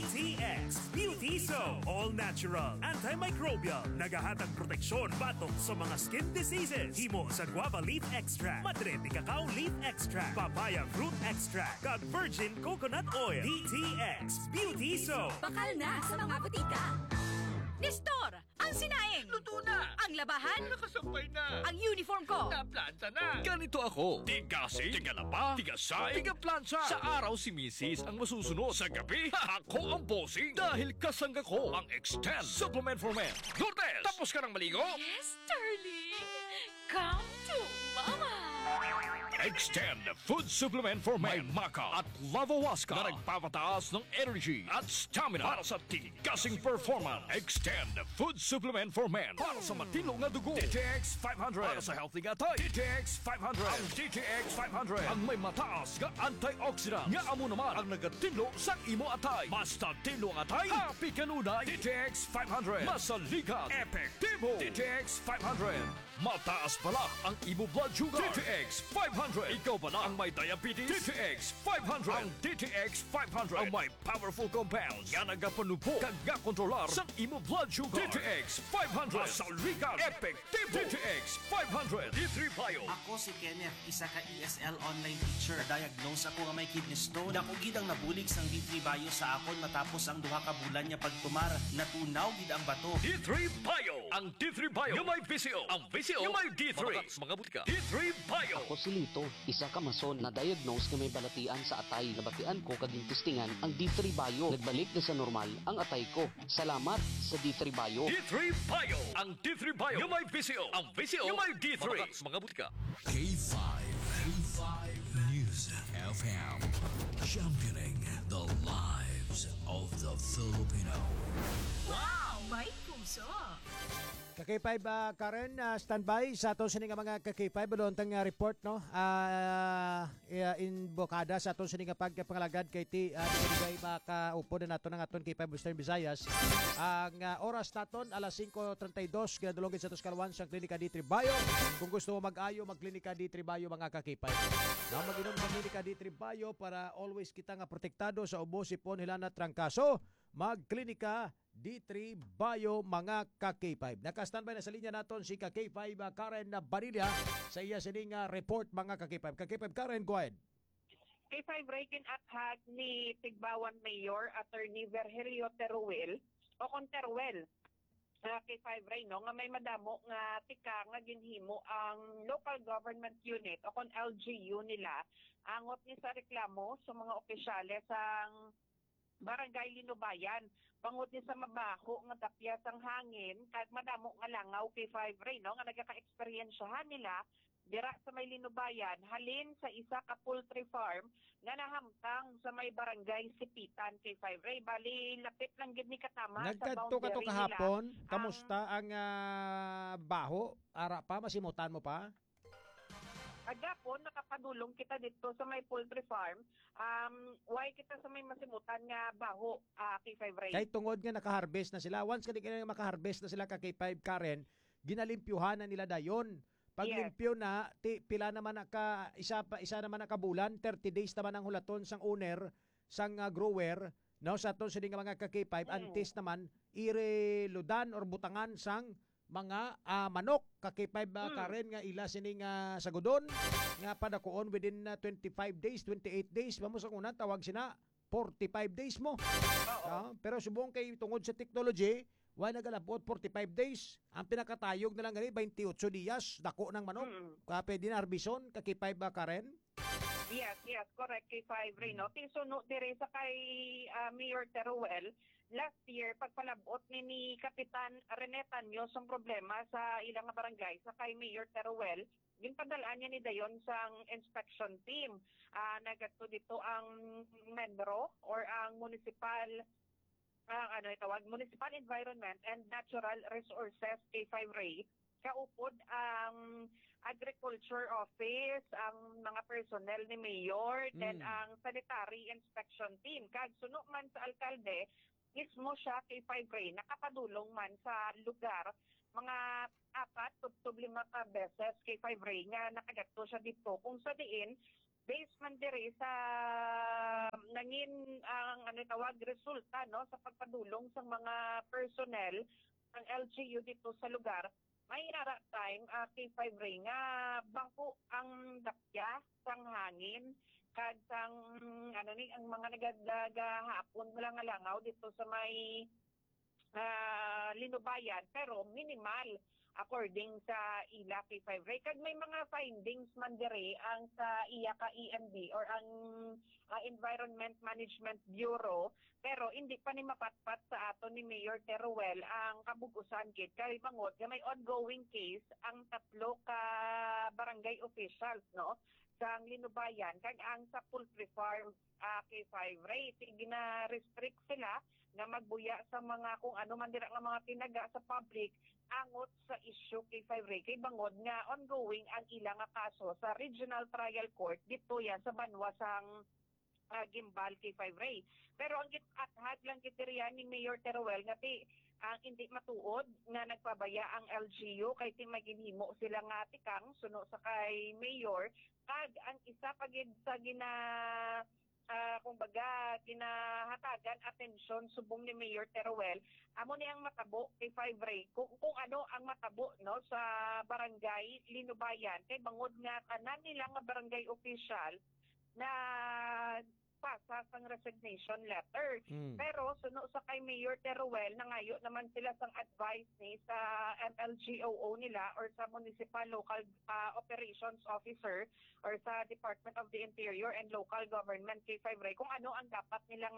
DTX Beauty Soap. All natural, antimicrobial, nagahatag proteksyon batok sa mga skin diseases. Himo sa guava leaf extract, madre de cacao leaf extract, papaya fruit extract, kag virgin coconut oil. DTX Beauty Soap. Bakal na sa mga butika. Nestor, ang sinaing. Luto na. Ang labahan. Nakasampay na. Ang uniform ko. Naplanta na. Ganito ako. Tigasi, tigalaba, tigasay, tigaplantsa. Sa araw si Mrs. ang masusunod. Sa gabi, ako ang bossing. Dahil kasangga ko ang Extend Supplement for Men. Lourdes, tapos ka ng maligo? Yes, darling. Come to mama. Extend Food Supplement for Men. May Maca at Lavawaska na nagpapataas ng energy at stamina para sa tigasing performance. Extend Food Supplement for Men para sa matino nga dugo. DTX 500 para sa healthy nga tay. DTX 500. Ang DTX 500 ang may mataas nga antioxidant nga amo naman ang nagatinlo sa imo atay. Basta tinlo ang atay, happy kanunay. DTX 500. Masalikat, epektibo. DTX 500. Mataas pala ang imo blood sugar. DTX 500. Ikaw ba na ang may diabetes? DTX 500. Ang DTX 500 ang may powerful compounds nga nagapanupo kag kontrolar sa imo blood sugar. DTX 500. Masalikat, epektibo. DTX 500. D3 Bio. Ako si Kenneth, isa ka ESL online teacher. Diagnose ako nga may kidney stone. Dako gid ang nabulig sang D3 Bio sa akon matapos ang duha ka bulan niya pagtumar. Natunaw gid ang bato. D3 Bio. Ang D3 Bio yung may VCO. Ang VCO yung may D3. Mga butika. D3 Bio. Ako si Lito, isa ka mason na diagnose na may balatian sa atay. Nabatian ko kaging testingan ang D3 Bio. Nagbalik na sa normal ang atay ko. Salamat sa D3 Bio. D3 Bio. Ang D3 Bio yung may VCO. Ang VCO yung may D3. Mga butika. K5 News FM, championing the lives of the Filipino. Wow, may puso. Ka-K5 Karen, standby sa aton sining mga ka-K5 bulontang report no. In Bocada sa aton sining pagpangalagad kay ti digay makaupo na nato ng aton K5 Western Visayas. Ang oras naton alas 5:32 kinadulogin sa Tuskalwan sa Klinika D3 Bio. Kung gusto mo mag-ayo mag-Klinika D3 Bio mga ka-K5. Na mag-inom sa Klinika D3 Bio para always kita nga protektado sa ubo, sipon, hilana, trangkaso. Mag-Klinika D3 Bio mga ka-K5. Naka-standby na sa linya naton si ka-K5 Karen Barilla sa iya sining report mga ka-K5. Ka-K5 Karen, go ahead. K5 Reagan at hag ni Tigbawan Mayor Attorney Virgilio Teruel o kon Teruel. K5 Ray no nga may madamo nga tika nga ginhimo ang local government unit o kon LGU nila angot ni sa reklamo sa mga opisyales sang Barangay Linubayan, pangut ni sa mabaho nga tapyas ang hangin, kag madamo nga langaw kay 5 Ray, no? Nga nagkaka-eksperyensyahan nila, dira sa may Linubayan, halin sa isa ka poultry farm, nga nahamtang sa may barangay Sipitan kay 5 Ray. Bali, lapit lang gid ni katama sa Nagkadto ka to kahapon, kamusta ang baho? Ara pa, masimutan mo pa? Agapon, nakapadulong kita dito sa may poultry farm. Why kita sa may masimutan nga baho, K5 Ray? Kahit tungod nga nakaharvest na sila. Once ka makaharvest na sila ka K5 Karen, ginalimpyuhan na nila dayon. Pag limpyo na, pila naman isa naman nakabulan, 30 days naman ang hulaton sang owner, sang grower, no, sa to sa mga ka K5, antes naman, ireludan or butangan sang mga manok kakipay ba Karen nga ila sining sagodon nga padakuon within 25 days, 28 days mamo sa una tawag sina 45 days mo. Pero subong kay tungod sa technology, why nagalabot 45 days. Ang pinakatayog na lang gani 28 días dako ng manok. Pwede na arbison kakipay ba Karen? Yes, correct kay 5 Ray, no? Tinsuno dire sa kay Mayor Teruel last year pagpalabot ni Kapitan Rene Tanyos ang problema sa ilang barangay sa kay Mayor Teruel, ginpadalaan niya ni dayon sang inspection team. Nagato dito ang MENRO or ang municipal Municipal Environment and Natural Resources K5 Ray. Kaupod ang Agriculture Office, ang mga personnel ni Mayor, then ang Sanitary Inspection Team. Kag suno man sa alkalde, mismo siya kay 5 Ray, nakapadulong man sa lugar mga 4 to 5 ka beses kay 5 Ray nga nakagadto siya dito. Kung sa diin, based man dire sa nangin ang resulta no sa pagpadulong sa mga personnel ng LGU dito sa lugar, may time kay 5 Ray nga bangko ang dakya sang hangin kag sang ang mga nagadagahapon wala nga langaw dito sa may Linubayan, pero minimal according sa ila kay 5 Ray. Kag may mga findings man dire ang sa iya ka EMB or ang Environment Management Bureau, pero hindi pa ni mapatpat sa ato ni Mayor Teruel ang kabugusan gid kay bangod nga may ongoing case ang 3 ka barangay officials no sa Linubayan kag ang sa poultry farm kay 5 Ray gina-restrict sila na magbuya sa mga kung ano man dira nga mga tinaga sa public angot sa issue kay 5 Ray kay bangod nga ongoing ang ilang nga kaso sa Regional Trial Court dito yan sa Banwa sang Gimbal kay 5 Ray. Pero ang gitathag lang kiteriya ni Mayor Teruel nga ang hindi matuod nga nagpabaya ang LGU kay maginhimo sila nga tikang suno sa kay Mayor kag ang isa pagid sa kumbaga kinahatagan atensyon subong ni Mayor Teruel amo ni ang matabo kay 5 Ray kung ano ang matabo no sa barangay Linubayan kay bangod nga tanan nila nga barangay official na pasa sang resignation letter. Pero suno sa kay Mayor Teruel nangayo naman sila sang advice ni sa MLGOO nila or sa Municipal Local Operations Officer or sa Department of the Interior and Local Government kay 5 Ray kung ano ang dapat nila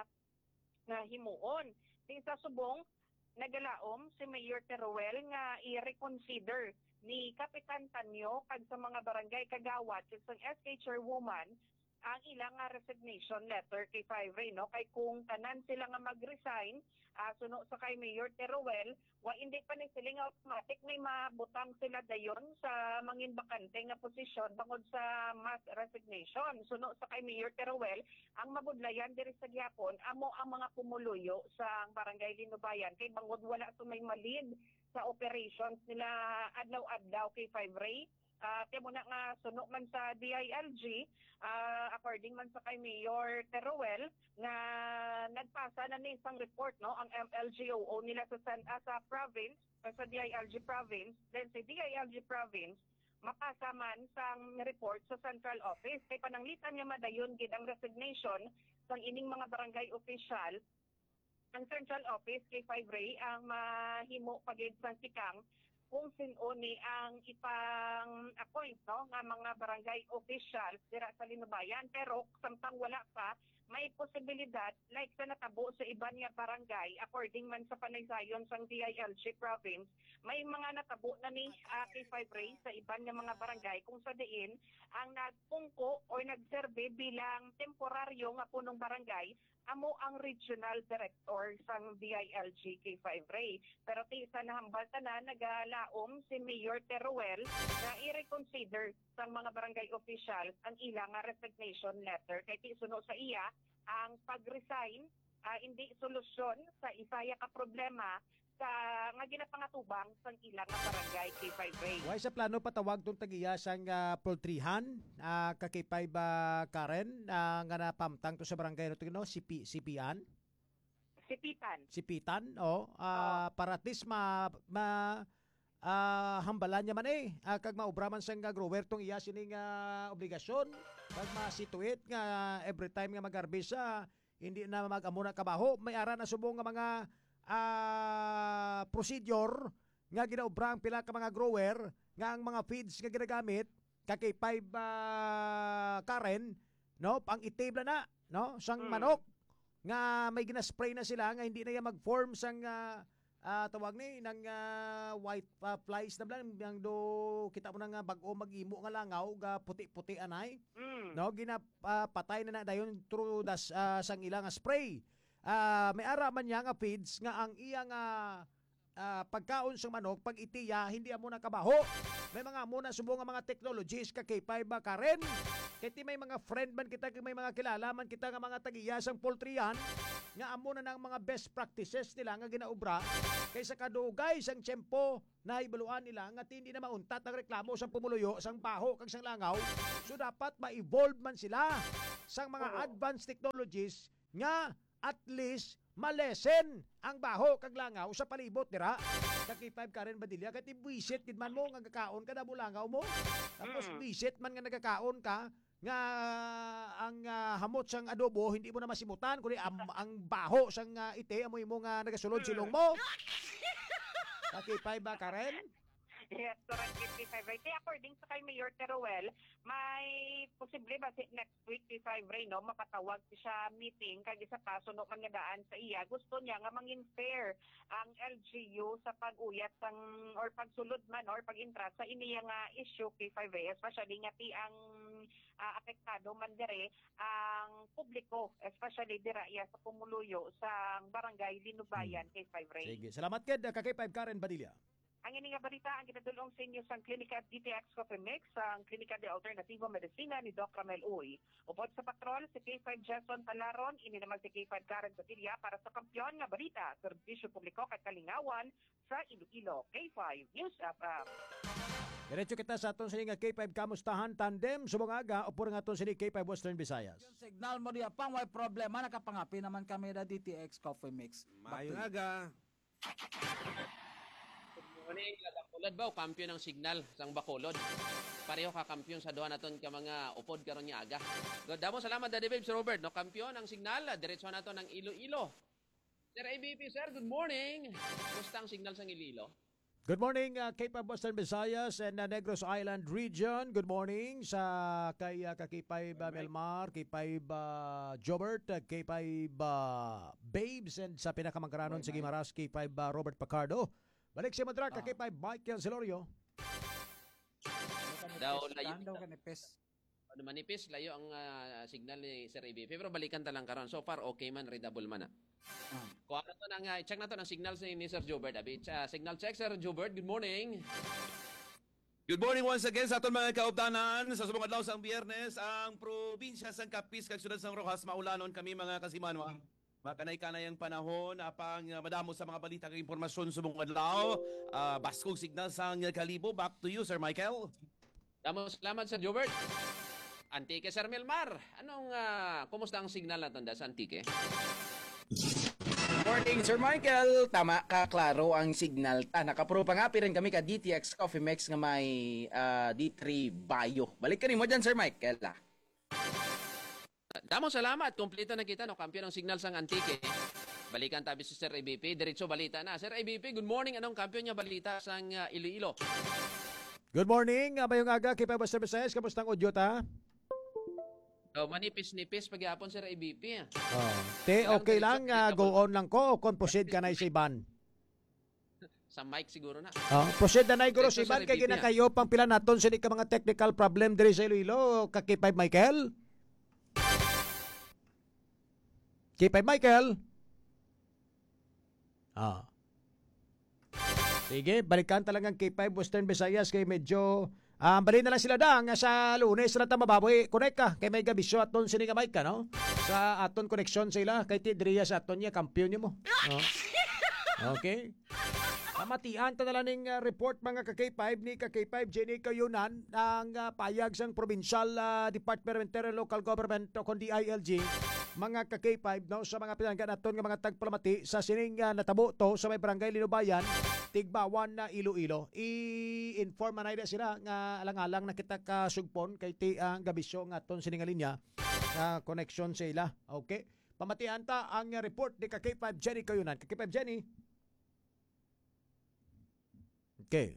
nga himuon. Ting sa subong nagalaom si Mayor Teruel nga i-reconsider ni Kapitan Tanyo kag sa mga barangay kagawad sa SK Chairwoman ang ilang resignation letter kay 5 Ray no kay kung tanan sila nga mag-resign suno sa kay Mayor Teruel hindi pa ni sila automatic may mabutang sila dayon sa mangin bakante nga posisyon bangod sa mass resignation suno sa kay Mayor Teruel ang mabudlayan diri sa gihapon amo ang mga pumuluyo sa barangay Linubayan kay bangod wala sumay malid sa operations nila adlaw-adlaw kay 5 Ray. Kaya muna nga suno man sa DILG, according man sa kay Mayor Teruel, na nagpasa na ni isang report no ang MLGOO nila sa province, sa DILG province, then sa DILG province, mapasa man sang report sa central office. Kay pananglitan nga madayon gid ang resignation sang ining mga barangay official, ang central office kay 5 Ray ang mahimo pagid sang sikang kung sino ni ang ipang-appoint no, nga mga barangay officials dira sa Linubayan. Pero samtang wala pa, may posibilidad like sa natabo sa iban nga barangay, according man sa panaysayon sa DILG province, may mga natabo na ni K5 Ray sa iban nga mga barangay kung sa diin ang nagpungko o nagserbe bilang temporaryo nga punong barangay amo ang regional director sang DILG K5 Ray. Pero sa nahambal tanan nagalaom si Mayor Teruel na i-reconsider sang mga barangay officials ang ilang resignation letter kay suno sa iya ang pag-resign hindi solusyon sa isaya ka problema sa nga ginapangatubang sang ilang barangay K5 Ray. Why sa plano patawag tong tagiya sang poultryhan kakipay ba Karen nga napamtang to sa barangay no Sipitan. Sipitan para at least hambalan niya man kag maubraman sang grower tong iya sining obligasyon kag masituit nga every time nga magarbisa hindi na mag-amuna kabaho may ara na subong nga mga procedure nga ginaubra ang pila ka mga grower nga ang mga feeds nga ginagamit kay 5 Karen no pang itibla na no sang manok nga may ginaspray na sila nga hindi na yan mag-form sang tawag ni ng white flies na blang yang do kita mo nga bag-o mag-imo nga langaw ga puti-puti anay no ginapatay na dayon through das sang ilang spray may ara man niya nga feeds nga ang iyang pagkaon sa manok pag itiya hindi amo na kabaho may mga muna subong nga mga technologies ka K5 Karen kiti may mga friend man kita may mga kilala man kita nga mga tagiya sang poultryan nga amo na ng mga best practices nila nga ginaubra kaysa kadugay sang tiyempo na ibaluan nila nga hindi na mauntat ang reklamo sang pumuluyo sang baho kag sang langaw so dapat ma-evolve man sila sang mga advanced technologies nga at least malesen ang baho kag langaw sa palibot dira K5 Karen Badilla kay buisit gid man mo nga gakaon ka na bulangaw mo tapos buisit man nga nagakaon ka nga ang hamot sang adobo hindi mo na masimutan kundi ang baho sang ite amoy mo nga nagasulod silong mo K5 Karen. Yes, correct, 55 Ray. Kaya according sa kay Mayor Teruel, may posible ba next week 55 Ray, no, makatawag siya meeting kag isa pa suno man nga daan sa iya. Gusto niya nga mangin fair ang LGU sa pag-uyat sang or pagsulod man or pag-intra sa iniya nga issue kay 5 Ray, especially nga ti ang apektado man dire ang publiko, especially dira iya sa pumuluyo sa barangay Linubayan kay 5 Ray. Sige, salamat kid K5 Karen Badilla. Ang ini nga balita ang ginadulong sa inyo sa Klinika DTX Coffee Mix, ang Klinika de Alternativo Medicina ni Doc Ramel Uy. Upod sa patrol, si K5 Jason Talaron, ini naman si K5 Karen Badilla para sa kampiyon nga balita, serbisyo publiko at kalingawan sa Iloilo. K5 News FM. Diretso kita sa aton sining K5 Kamustahan Tandem subong aga upor nga aton sining K5 Western Visayas. Yung signal mo diya pang may problema nakapangapi naman kami na DTX Coffee Mix. Mayong aga. Morning, Bacolod ba o kampiyon ng signal sang Bacolod? Pareho ka kampiyon sa duha naton ka mga upod karon nga aga. Good damo salamat Daddy Babes Robert no kampiyon ng signal diretso naton ng Iloilo. Sir ABP sir, good morning. Kumusta ang signal sang Iloilo? Good morning K5 Western Visayas and Negros Island Region. Good morning sa kay K5 Melmar, K5 Jobert, K5 Babes and sa pinakamangkaranon si Gimaras K5 Robert Pacardo. Balik si Madrak, K5 Michael Celorio. Daw kanipis. Ano manipis, layo ang signal ni Sir ABP. Pero balikan talang karon. So far, okay man, readable man. Kuha na to ng, check na to ng signal ni Sir Jobert. Signal check, Sir Jobert. Good morning. Good morning once again sa aton mga kauptanan. Sa subong adlaw sang Biyernes, ang probinsya sang Capiz kag syudad sang Rojas maulanon kami mga kasimanwa. Makanay-kanay ang panahon apang madamo sa mga balita kag impormasyon subong adlaw. Baskog signal sang Kalibo. Back to you, Sir Michael. Damo salamat, Sir Jobert. Antique, Sir Melmar. Kumusta ang signal naton sa Antique? Morning, Sir Michael. Tama ka, klaro ang signal. Nakapuro pa nga rin kami ka DTX Coffee Mix nga may D3 Bio. Balik ka rin mo dyan, Sir Michael. Damo salamat. Kompleto na kita no kampiyon ng signal sang Antique. Balikan tabi si Sir ABP. Diretso balita na. Sir ABP, good morning. Anong kampiyon niya balita sang Iloilo? Good morning. Bayong aga K5 Western Visayas. Kamusta ang audio ta? Manipis-nipis pagyapon Sir ABP. Okay lang. Go on lang ko o kung proceed ka na sa iban? Sa mic siguro na. Proceed na na iguro sa iban. Kaya ginakayo pang pila naton sa di ka mga technical problem diri sa Iloilo. K5 Michael? K5 Michael? Sige, balikan talagang K5 Western Visayas kay medyo bali na lang sila dang sa Lunes na mababoy. Connect ka kay may gabisyo aton sininga mic ka no? Sa aton connection sila kay Tidria sa aton niya kampiyon niyo mo. Okay. Matian ta na ning report mga ka-K5 ni ka-K5 Jenny Kayunan ang payag sang Provincial Department of Interior Local Government o kundi DILG mga ka-K5 no sa mga pinanggan naton nga mga tagpalamati sa sining natabo to sa may barangay Linubayan Tigbawan na Iloilo. I-inform na sila nga alang-alang na kita kasugpon kay ti ang gabisyo nga ton siningalinya na connection sa ila. Okay? Pamatian ta ang report ni K5 Jenny Kayunan. K5 Jenny. Okay.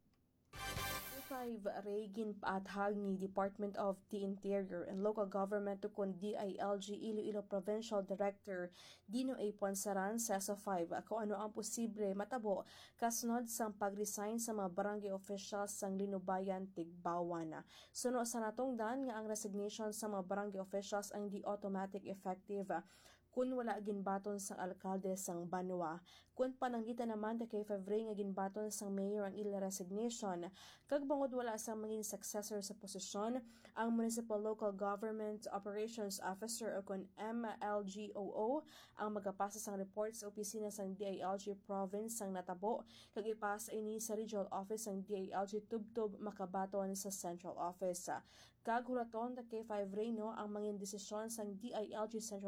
5 Reagin paathag ni Department of the Interior and Local Government to kun DILG Iloilo Provincial Director Dino A. Ponsaran sa 5 kung ano ang posible matabo kasunod sang pag-resign sa mga barangay officials sang Linubayan, Tigbawan. Suno sa natungdan nga ang resignation sa mga barangay officials ang di automatic effective kun wala ginbaton sang alkalde sang Banwa. Kun pananglitan naman kay Fevre nga ginbaton sang mayor ang ila resignation, kag bangod wala sang maging successor sa posisyon, ang Municipal Local Government Operations Officer o kun MLGOO ang magapasa sang report sa opisina sang DILG Province sang natabo, kag ipasa ini sa Regional Office sang DILG Tubtub makabaton sa Central Office. Kag hulaton kay Fevre ang maging desisyon sang DILG Central